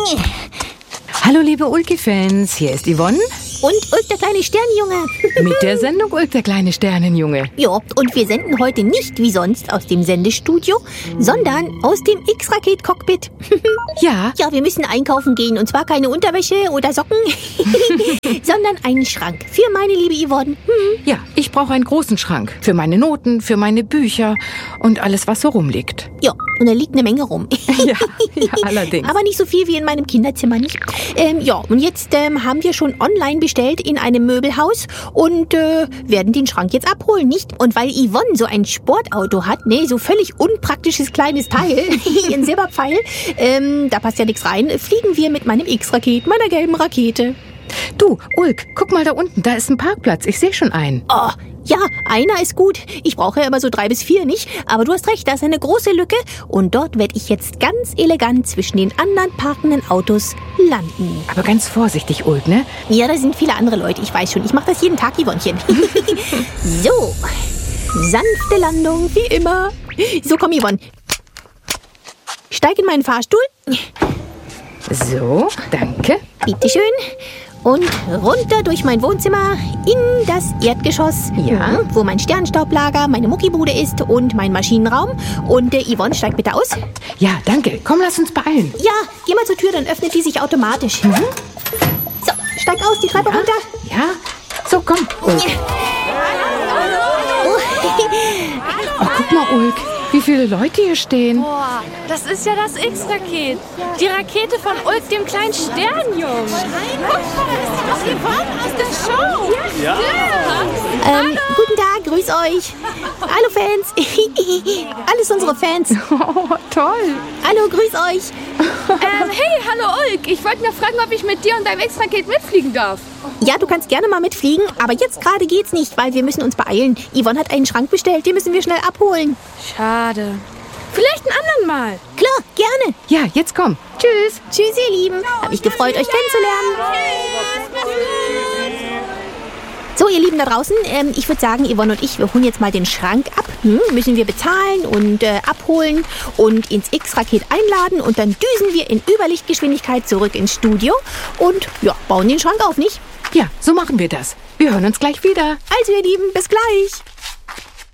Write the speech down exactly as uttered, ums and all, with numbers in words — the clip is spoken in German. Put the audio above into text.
Hallo liebe Ulki-Fans, hier ist Yvonne. Und Ulk, der kleine Sternenjunge. Mit der Sendung Ulk, der kleine Sternenjunge. Ja, und wir senden heute nicht wie sonst aus dem Sendestudio, sondern aus dem X-Raket-Cockpit. Ja. Ja, wir müssen einkaufen gehen. Und zwar keine Unterwäsche oder Socken, sondern einen Schrank für meine liebe Yvonne. Hm. Ja, ich brauche einen großen Schrank. Für meine Noten, für meine Bücher und alles, was so rumliegt. Ja, und da liegt eine Menge rum. Ja, ja, allerdings. Aber nicht so viel wie in meinem Kinderzimmer, nicht? Ähm, ja, und jetzt ähm, haben wir schon online bestellt in einem Möbelhaus und äh, werden den Schrank jetzt abholen, nicht? Und weil Yvonne so ein Sportauto hat, ne, so völlig unpraktisches kleines Teil, ein Silberpfeil, ähm, da passt ja nichts rein, fliegen wir mit meinem X-Raket, meiner gelben Rakete. Du, Ulk, guck mal da unten, da ist ein Parkplatz. Ich sehe schon einen. Oh, ja, einer ist gut. Ich brauche ja immer so drei bis vier, nicht? Aber du hast recht, da ist eine große Lücke und dort werde ich jetzt ganz elegant zwischen den anderen parkenden Autos landen. Aber ganz vorsichtig, Ulk, ne? Ja, da sind viele andere Leute, ich weiß schon. Ich mache das jeden Tag, Yvonnchen. So, sanfte Landung, wie immer. So, komm, Yvonne. Steig in meinen Fahrstuhl. So, danke. Bitteschön. Und runter durch mein Wohnzimmer in das Erdgeschoss, Ja. wo mein Sternstaublager, meine Muckibude ist und mein Maschinenraum. Und äh, Yvonne, steigt bitte aus. Ja, danke. Komm, lass uns beeilen. Ja, geh mal zur Tür, dann öffnet die sich automatisch. Mhm. So, steig aus, die Treppe Ja? runter. Ja? So, komm, Ulk. Oh, guck mal, Ulk, wie viele Leute hier stehen. Boah, das ist ja das X-Raket. Die Rakete von Ulk, dem kleinen Sternjungen. Das ist Yvonne aus der Show. Ja. Ähm, guten Tag, grüß euch. Hallo Fans. Alles unsere Fans. Oh, toll. Hallo, grüß euch. Ähm, hey, hallo Ulk. Ich wollte nur fragen, ob ich mit dir und deinem X-Raket mitfliegen darf. Ja, du kannst gerne mal mitfliegen, aber jetzt gerade geht's nicht, weil wir müssen uns beeilen. Yvonne hat einen Schrank bestellt, den müssen wir schnell abholen. Schade. Vielleicht ein anderen Mal. Klar, gerne. Ja, jetzt komm. Tschüss. Tschüss, ihr Lieben. Hab mich gefreut, euch kennenzulernen. So, ihr Lieben da draußen, ähm, ich würde sagen, Yvonne und ich, wir holen jetzt mal den Schrank ab. Hm, müssen wir bezahlen und äh, abholen und ins X-Raket einladen. Und dann düsen wir in Überlichtgeschwindigkeit zurück ins Studio und ja, bauen den Schrank auf, nicht? Ja, so machen wir das. Wir hören uns gleich wieder. Also, ihr Lieben, bis gleich.